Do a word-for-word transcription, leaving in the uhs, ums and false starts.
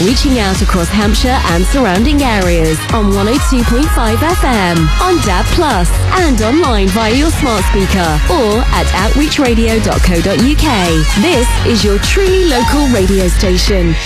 reaching out across Hampshire and surrounding areas on one oh two point five F M, on D A B plus, and online via your smart speaker or at outreach radio dot co dot U K. This is your truly local radio station.